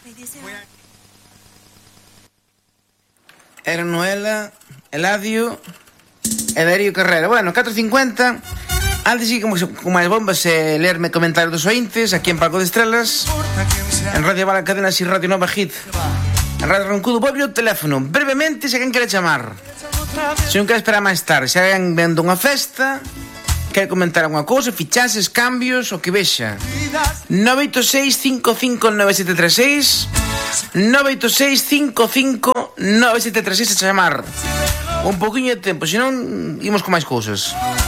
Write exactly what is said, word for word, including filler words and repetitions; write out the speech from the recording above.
Era Noela, Eladio e Darío Carrera. Bueno, catro e cincuenta. Antes sí, como, como máis bombas, eh, lerme comentarios dos ointes aquí en Palco de Estrelas, en Radio Bala Cadenas e Radio Nova Hit, en Radio Roncudo. Volve o teléfono brevemente se alguén quere chamar, se non quere esperar máis tarde, se alguén vendo unha festa, quere comentar alguna cousa, fichaxes, cambios, o que vexa. Nove oito seis cinco cinco nove sete tres seis, nove oito seis cinco cinco nove sete tres seis, a chamar un poquinho de tempo, senón imos con máis cousas.